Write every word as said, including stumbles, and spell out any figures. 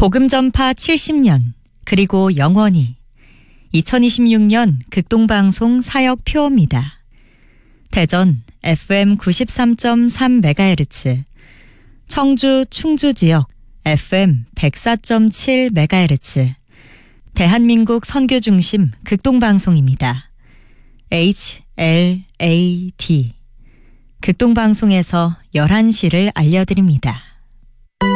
복음 전파 칠십 년, 그리고 영원히. 이천이십육 년 극동방송 사역 표어입니다. 대전 에프엠 구십삼 점 삼 메가헤르츠, 청주 충주 지역 에프엠 백사 점 칠 메가헤르츠, 대한민국 선교 중심 극동방송입니다. 에이치 엘 에이 디. 극동방송에서 열한 시를 알려드립니다.